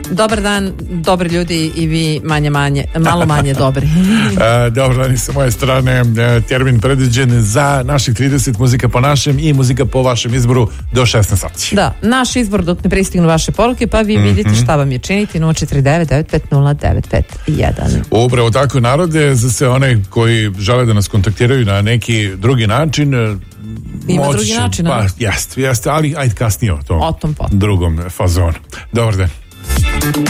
Dobar dan, dobri ljudi i vi malo manje dobri. Dobar dan i sa moje strane, termin predviđen za naših 30 muzika po našem i muzika po vašem izboru do 16 sati. Da, naš izbor dok ne pristignu vaše poruke, pa vi vidite šta vam je činiti. 049-950-951. Upravo tako, narode, za sve one koji žele da nas kontaktiraju na neki drugi način. Ima drugi način, pa, jeste, ali ajde kasnije o tom potom. Drugom fazonu. Dobar dan.